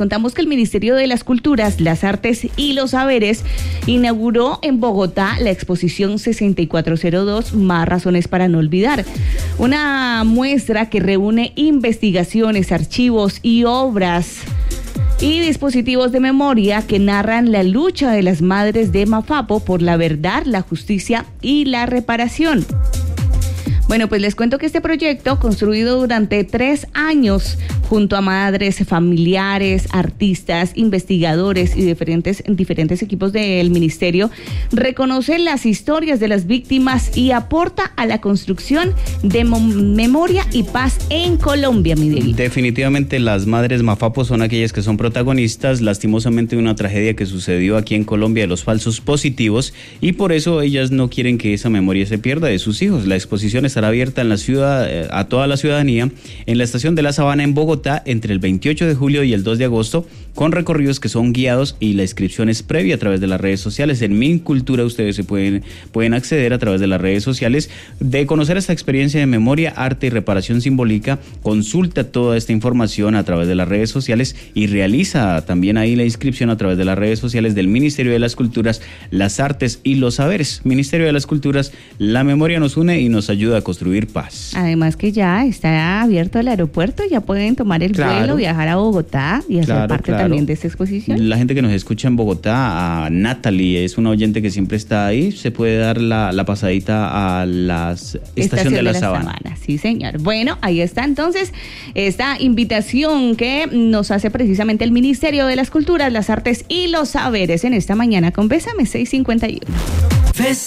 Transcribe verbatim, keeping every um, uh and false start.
contamos que el Ministerio de las Culturas, las Artes y los Saberes inauguró en Bogotá la exposición sesenta y cuatro cero dos, Más Razones para No Olvidar. Una muestra que reúne investigaciones, archivos y obras y dispositivos de memoria que narran la lucha de las madres de Mafapo por la verdad, la justicia y la reparación. Bueno, pues les cuento que este proyecto, construido durante tres años junto a madres, familiares, artistas, investigadores y diferentes, diferentes equipos del ministerio, reconoce las historias de las víctimas y aporta a la construcción de memoria y paz en Colombia, Miguel. Definitivamente las madres Mafapo son aquellas que son protagonistas, lastimosamente, de una tragedia que sucedió aquí en Colombia de los falsos positivos, y por eso ellas no quieren que esa memoria se pierda de sus hijos. La exposición estará abierta en la ciudad, eh, a toda la ciudadanía en la estación de La Sabana en Bogotá entre el veintiocho de julio y el dos de agosto, con recorridos que son guiados, y la inscripción es previa a través de las redes sociales. En Mincultura ustedes se pueden, pueden acceder a través de las redes sociales, de conocer esta experiencia de memoria, arte y reparación simbólica. Consulta toda esta información a través de las redes sociales y realiza también ahí la inscripción a través de las redes sociales del Ministerio de las Culturas, las Artes y los Saberes. Ministerio de las Culturas, la memoria nos une y nos ayuda a construir paz. Además que ya está abierto el aeropuerto, ya pueden tomar el claro. vuelo, viajar a Bogotá y hacer claro, parte claro. también de esta exposición. La gente que nos escucha en Bogotá, a Natalie, es una oyente que siempre está ahí, se puede dar la, la pasadita a la estación, estación de la, de la Sabana. Sabana. Sí, señor. Bueno, ahí está entonces esta invitación que nos hace precisamente el Ministerio de las Culturas, las Artes y los Saberes en esta mañana con Bésame seiscientos cincuenta y uno.